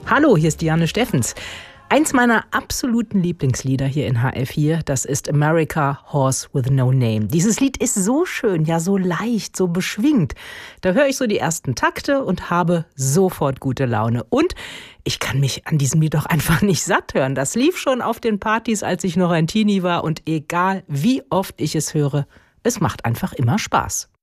Hallo, hier ist Diane Steffens. Eins meiner absoluten Lieblingslieder hier in HR4, das ist America Horse with No Name. Dieses Lied ist so schön, ja so leicht, so beschwingt. Da höre ich so die ersten Takte und habe sofort gute Laune. Und ich kann mich an diesem Lied doch einfach nicht satt hören. Das lief schon auf den Partys, als ich noch ein Teenie war. Und egal wie oft ich es höre, es macht einfach immer Spaß.